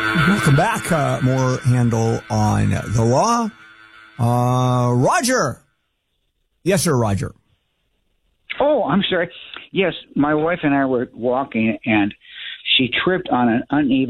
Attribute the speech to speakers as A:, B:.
A: Welcome back. More Handel on the law. Roger. Yes, sir, Roger.
B: Oh, I'm sorry. Yes, my wife and I were walking, and she tripped on an uneven